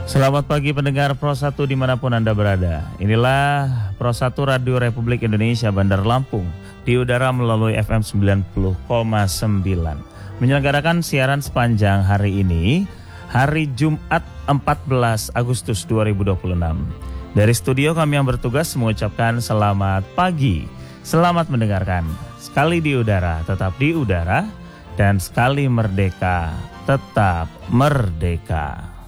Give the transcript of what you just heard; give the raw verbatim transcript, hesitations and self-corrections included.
Selamat pagi pendengar Pro satu dimanapun Anda berada. Inilah Pro satu Radio Republik Indonesia Bandar Lampung di udara melalui F M sembilan puluh koma sembilan. Menyelenggarakan siaran sepanjang hari ini, hari Jumat empat belas Agustus dua ribu dua puluh enam. Dari studio kami yang bertugas mengucapkan selamat pagi, selamat mendengarkan. Sekali di udara, tetap di udara, dan sekali merdeka, tetap merdeka.